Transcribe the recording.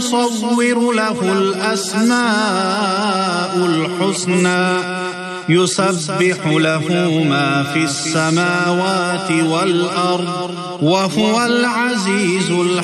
نُصَوِّرُ لَهُ الْأَسْمَاءُ الْحُسْنَى يُسَبِّحُ لَهُ مَا فِي السَّمَاوَاتِ وَالْأَرْضِ وَهُوَ الْعَزِيزُ الْحَكِيمُ.